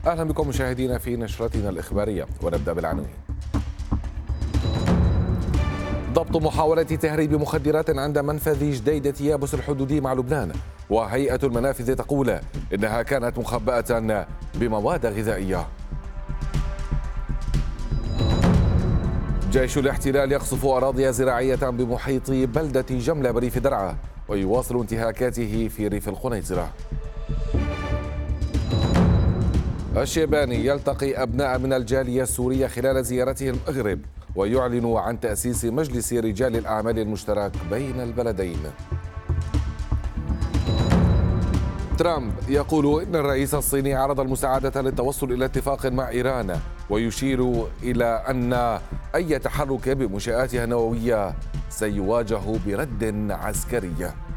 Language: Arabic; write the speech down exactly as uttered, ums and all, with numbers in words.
أهلا بكم مشاهدينا في نشرتنا الإخبارية، ونبدأ بالعناوين. ضبط محاولة تهريب مخدرات عند منفذ جديدة يابس الحدودي مع لبنان، وهيئة المنافذ تقول إنها كانت مخبأة بمواد غذائية. جيش الاحتلال يقصف أراضي زراعية بمحيط بلدة جملة بريف درعا، ويواصل انتهاكاته في ريف القنيطرة. الشيباني يلتقي أبناء من الجالية السورية خلال زيارته المغرب، ويعلن عن تأسيس مجلس رجال الأعمال المشترك بين البلدين. ترامب يقول إن الرئيس الصيني عرض المساعدة للتوصل إلى اتفاق مع إيران، ويشير إلى أن أي تحرك بمنشآتها النووية سيواجه برد عسكري.